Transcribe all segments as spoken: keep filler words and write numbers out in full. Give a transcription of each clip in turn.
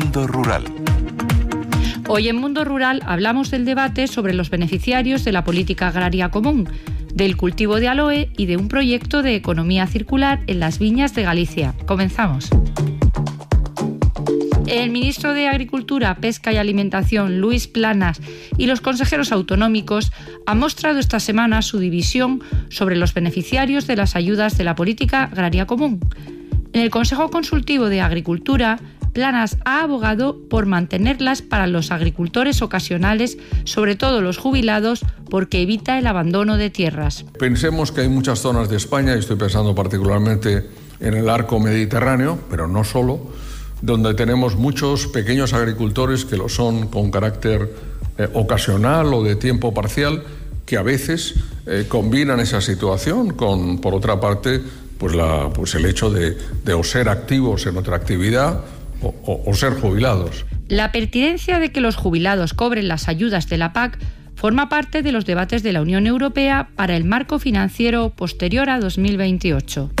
Mundo Rural. Hoy en Mundo Rural hablamos del debate sobre los beneficiarios de la política agraria común, del cultivo de aloe y de un proyecto de economía circular en las viñas de Galicia. Comenzamos. El ministro de Agricultura, Pesca y Alimentación, Luis Planas, y los consejeros autonómicos han mostrado esta semana su división sobre los beneficiarios de las ayudas de la política agraria común. En el Consejo Consultivo de Agricultura, Planas ha abogado por mantenerlas para los agricultores ocasionales, sobre todo los jubilados, porque evita el abandono de tierras. Pensemos que hay muchas zonas de España, y estoy pensando particularmente en el arco mediterráneo, pero no solo, donde tenemos muchos pequeños agricultores que lo son con carácter eh, ocasional o de tiempo parcial, que a veces eh, combinan esa situación con, por otra parte, pues, la, pues el hecho de, de o ser activos en otra actividad o, o, o ser jubilados. La pertinencia de que los jubilados cobren las ayudas de la P A C forma parte de los debates de la Unión Europea para el marco financiero posterior a dos mil veintiocho.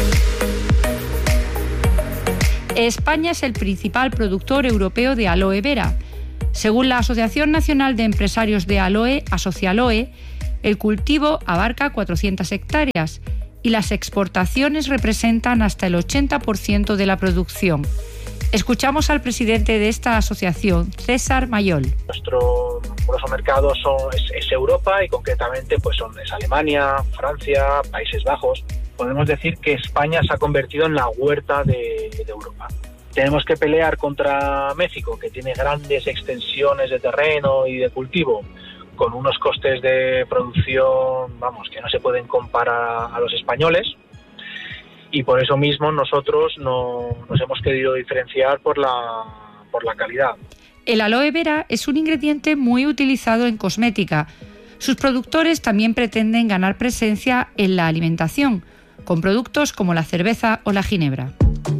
España es el principal productor europeo de aloe vera. Según la Asociación Nacional de Empresarios de Aloe, Asocialoe, el cultivo abarca cuatrocientas hectáreas y las exportaciones representan hasta el ochenta por ciento de la producción. Escuchamos al presidente de esta asociación, César Mayol. Nuestro grosso mercado son, es, es Europa y concretamente pues son es Alemania, Francia, Países Bajos. Podemos decir que España se ha convertido en la huerta de, de Europa. Tenemos que pelear contra México, que tiene grandes extensiones de terreno y de cultivo, con unos costes de producción, vamos, que no se pueden comparar a los españoles. Y por eso mismo nosotros no, nos hemos querido diferenciar por la, por la calidad. El aloe vera es un ingrediente muy utilizado en cosmética. Sus productores también pretenden ganar presencia en la alimentación, con productos como la cerveza o la ginebra.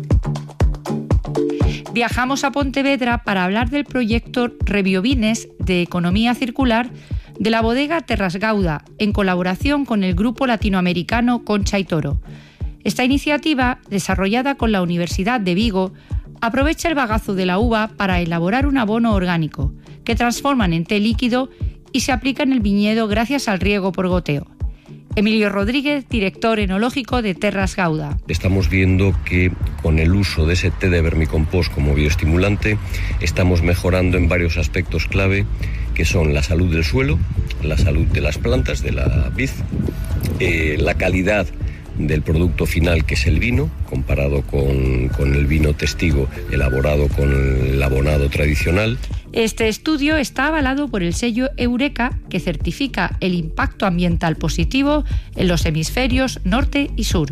Viajamos a Pontevedra para hablar del proyecto Rebiovines de economía circular de la bodega Terras Gauda, en colaboración con el grupo latinoamericano Concha y Toro. Esta iniciativa, desarrollada con la Universidad de Vigo, aprovecha el bagazo de la uva para elaborar un abono orgánico, que transforman en té líquido y se aplica en el viñedo gracias al riego por goteo. Emilio Rodríguez, director enológico de Terras Gauda. Estamos viendo que con el uso de ese té de vermicompost como bioestimulante estamos mejorando en varios aspectos clave, que son la salud del suelo, la salud de las plantas, de la vid, eh, la calidad del producto final, que es el vino, comparado con, con el vino testigo elaborado con el abonado tradicional. Este estudio está avalado por el sello Eureka, que certifica el impacto ambiental positivo en los hemisferios norte y sur.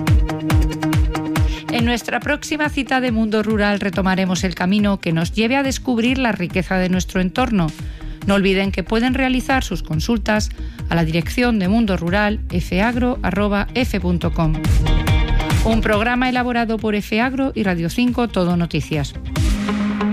En nuestra próxima cita de Mundo Rural retomaremos el camino que nos lleve a descubrir la riqueza de nuestro entorno. No olviden que pueden realizar sus consultas a la dirección de Mundo Rural efeagro arroba efe punto com. Un programa elaborado por Efeagro y Radio cinco Todo Noticias.